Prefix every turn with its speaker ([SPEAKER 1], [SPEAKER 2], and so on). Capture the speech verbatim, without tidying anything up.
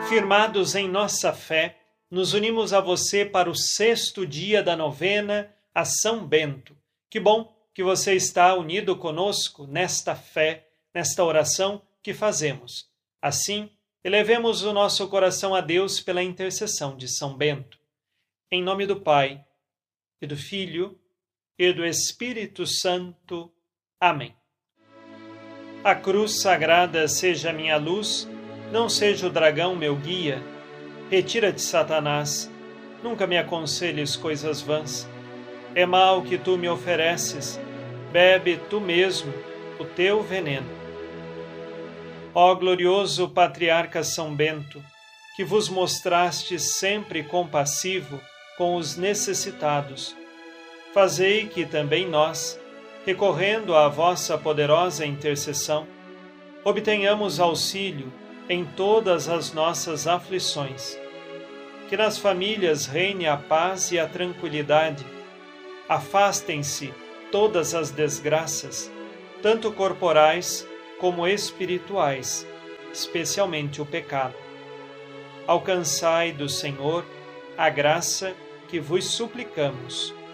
[SPEAKER 1] Firmados em nossa fé, nos unimos a você para o sexto dia da novena a São Bento. Que bom que você está unido conosco nesta fé, nesta oração que fazemos. Assim, elevemos o nosso coração a Deus pela intercessão de São Bento. Em nome do Pai, e do Filho, e do Espírito Santo. Amém. A cruz sagrada seja minha luz, não seja o dragão meu guia. Retira-te, Satanás, nunca me aconselhes coisas vãs. É mal que tu me ofereces, bebe tu mesmo o teu veneno. Ó glorioso patriarca São Bento, que vos mostrastes sempre compassivo com os necessitados, fazei que também nós, recorrendo à vossa poderosa intercessão, obtenhamos auxílio em todas as nossas aflições. Que nas famílias reine a paz e a tranquilidade. Afastem-se todas as desgraças, tanto corporais como espirituais, especialmente o pecado. Alcançai do Senhor a graça que vos suplicamos.